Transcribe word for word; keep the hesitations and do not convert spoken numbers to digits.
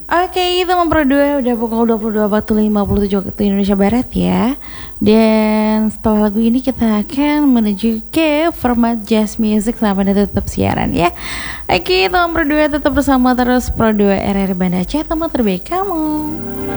Oke, itu memprodua udah pukul dua puluh dua waktu lima puluh tujuh waktu Indonesia Barat ya. Dan setelah lagu ini kita akan menuju ke format jazz music sampai nanti tetap siaran ya. Oke, itu memprodua tetap bersama terus Pro dua R R Banda Aceh, teman terbaik kamu.